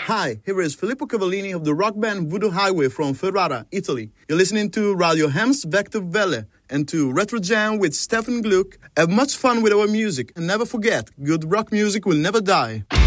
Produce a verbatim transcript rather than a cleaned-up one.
Hi, here is Filippo Cavallini of the rock band Voodoo Highway from Ferrara, Italy. You're listening to Radio Hems Vector Vele and to Retro Jam with Stefan Gluck. Have much fun with our music and never forget, good rock music will never die.